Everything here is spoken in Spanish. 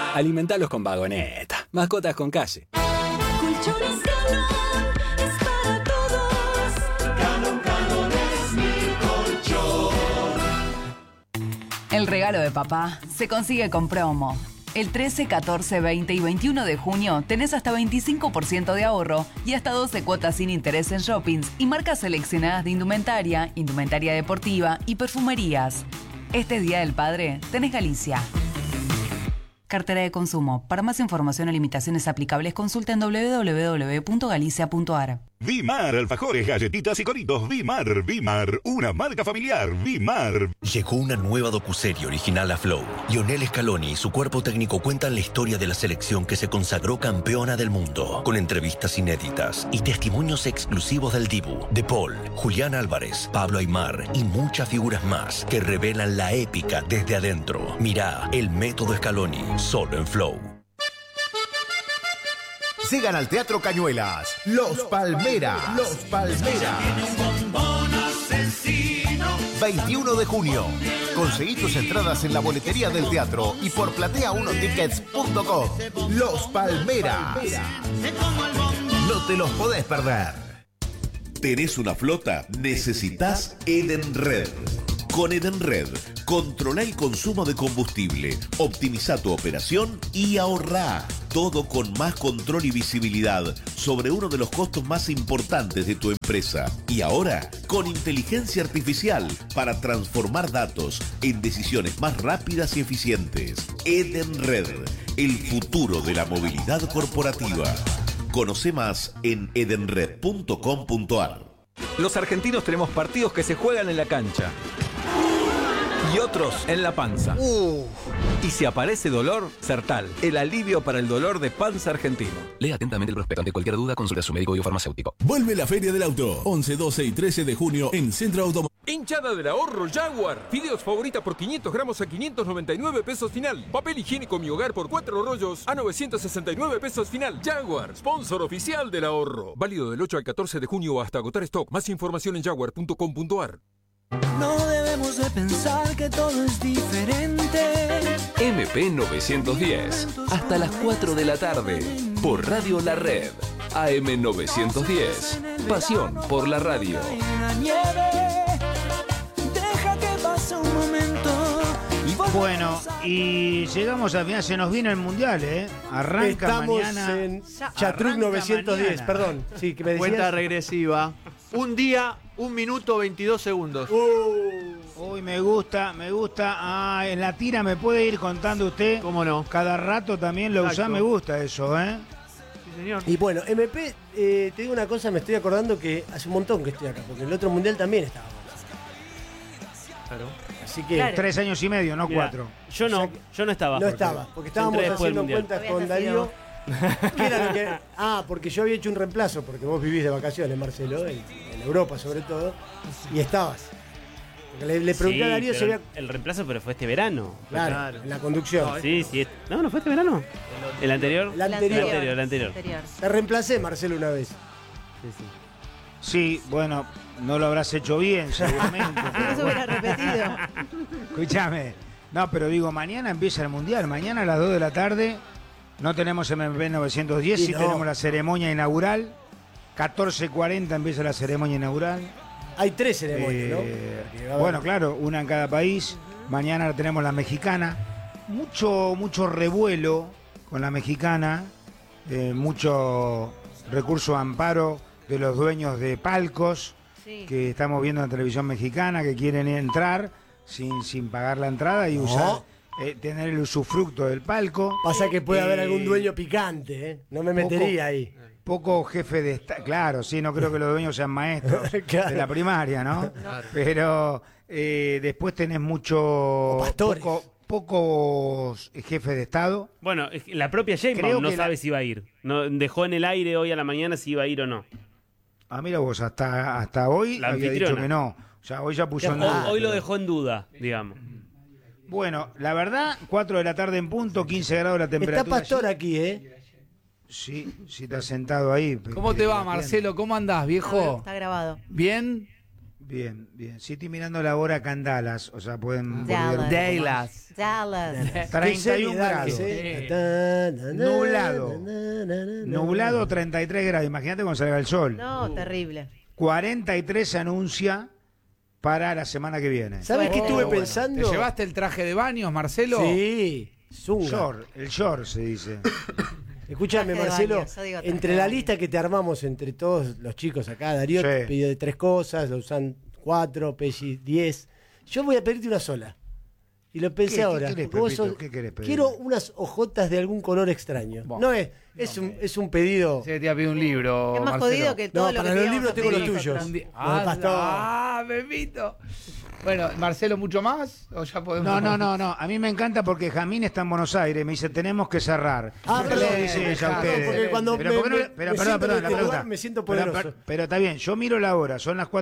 Alimentalos con Vagoneta. Mascotas con calle. Colchones Galón es para todos. Galón es mi colchón. El regalo de papá se consigue con promo. El 13, 14, 20 y 21 de junio tenés hasta 25% de ahorro y hasta 12 cuotas sin interés en shoppings y marcas seleccionadas de indumentaria, indumentaria deportiva y perfumerías. Este Día del Padre tenés Galicia. Cartera de consumo. Para más información o limitaciones aplicables, consulta en www.galicia.ar. Vimar, alfajores, galletitas y coritos. Vimar, una marca familiar. Vimar. Llegó una nueva docuserie original a Flow. Lionel Scaloni y su cuerpo técnico cuentan la historia de la selección que se consagró campeona del mundo, con entrevistas inéditas y testimonios exclusivos del Dibu, De Paul, Julián Álvarez, Pablo Aimar y muchas figuras más que revelan la épica desde adentro. Mirá El Método Scaloni, solo en Flow. Llegan al Teatro Cañuelas, Los Palmeras. Los Palmeras. 21 de junio. Conseguí tus entradas en la boletería del teatro y por platea1tickets.com. Los Palmeras. No te los podés perder. ¿Tenés una flota? Necesitas Edenred. Con Edenred, controla el consumo de combustible, optimiza tu operación y ahorrá. Todo con más control y visibilidad sobre uno de los costos más importantes de tu empresa. Y ahora, con inteligencia artificial para transformar datos en decisiones más rápidas y eficientes. Edenred, el futuro de la movilidad corporativa. Conoce más en edenred.com.ar. Los argentinos tenemos partidos que se juegan en la cancha y otros en la panza. Y si aparece dolor, Sertal, el alivio para el dolor de panza argentino. Lea atentamente el prospecto. Ante cualquier duda, consulte a su médico biofarmacéutico. Vuelve la Feria del Auto, 11, 12 y 13 de junio en Centro Automóvil. Hinchada del ahorro Jaguar. Fideos favorita por 500 gramos a 599 pesos final. Papel higiénico Mi Hogar por 4 rollos a 969 pesos final. Jaguar, sponsor oficial del ahorro. Válido del 8 al 14 de junio hasta agotar stock. Más información en jaguar.com.ar. No debemos de pensar que todo es diferente. MP 910. Hasta las 4 de la tarde. Por Radio La Red. AM 910. Pasión por la radio. Deja que pase un momento. Bueno, y llegamos al final, se nos viene el Mundial, Arranca Estamos mañana. en Chatruc 910, mañana. Perdón. Sí, que me decías. Cuenta regresiva. Un día, 1 minuto, 22 segundos. Uy, me gusta. Ah, en la tira me puede ir contando usted. ¿Cómo no? Cada rato también lo usa, me gusta eso, Sí, señor. Y bueno, MP, te digo una cosa, me estoy acordando que hace un montón que estoy acá, porque el otro mundial también estábamos. Claro. Así que. Claro. 3 años y medio, no 4. Yo no estaba. No estaba, porque estábamos haciendo cuentas con Darío. ¿Qué era lo que? Porque yo había hecho un reemplazo, porque vos vivís de vacaciones, Marcelo, en Europa sobre todo, y estabas. Porque le pregunté a Darío si había. El reemplazo, pero fue este verano. Claro, en la conducción. Sí. No fue este verano. ¿El anterior? El anterior. El anterior. Te reemplacé, Marcelo, una vez. Sí, bueno, no lo habrás hecho bien, seguramente. No se hubiera repetido. Escúchame. No, pero digo, mañana empieza el Mundial. Mañana a las 2 de la tarde no tenemos MP 910, sí tenemos la ceremonia inaugural. 14:40 empieza la ceremonia inaugural. Hay 3 ceremonias, ¿no? Bueno, claro, una en cada país. Mañana tenemos la mexicana. Mucho revuelo con la mexicana. Mucho recurso a amparo de los dueños de palcos que estamos viendo en la televisión mexicana, que quieren entrar sin pagar la entrada y usar, tener el usufructo del palco. Pasa que puede haber algún dueño picante, No me metería ahí. Poco jefe de Estado, claro, sí, no creo que los dueños sean maestros Claro. de la primaria, ¿no? Claro. Pero después tenés pocos jefes de Estado. Bueno, la propia Sheinbaum no sabe si iba a ir. No, dejó en el aire hoy a la mañana si iba a ir o no. Ah, mira vos, hasta hoy La había anfitriona. dicho que no. O sea, hoy ya puso en Hoy lo dejó en duda, digamos. Bueno, la verdad, 4 de la tarde en punto, 15 grados la temperatura. Está Pastor aquí, Sí, está sentado ahí. ¿Cómo te va, Marcelo? ¿Cómo andás, viejo? Está grabado. ¿Bien? Bien, bien. Sí, estoy mirando la hora acá en Dallas, o sea, pueden... Dallas. 31 grados. Nublado. Nublado, 33 grados. Imagínate cuando salga el sol. No, terrible. 43 se anuncia para la semana que viene. ¿Sabes qué estuve pensando? ¿Te llevaste el traje de baños, Marcelo? Sí. El short se dice. Escúchame, Marcelo, entre la lista que te armamos entre todos los chicos acá, Darío te pidió de 3 cosas, Lausanne 4, Pelli 10. Yo voy a pedirte una sola. Y lo pensé ahora. ¿Qué querés pedir? Quiero unas ojotas de algún color extraño. No es un pedido. Sí, te iba a pedir un libro. Es más Marcelo. jodido que todo lo que para los libros tengo los tuyos. Pepito. Bueno, Marcelo, ¿mucho más? ¿O ya podemos? No. A mí me encanta porque Jamín está en Buenos Aires. Me dice, tenemos que cerrar. Perdón. Dice ella a ustedes. Porque cuando Pero la pregunta. me siento poderoso. Pero está bien, yo miro la hora. Son las 4.